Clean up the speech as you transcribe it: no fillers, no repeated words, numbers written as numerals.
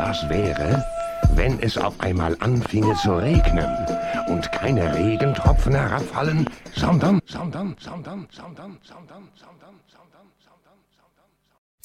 Was wäre, wenn es auf einmal anfinge zu regnen und keine Regentropfen herabfallen, sondern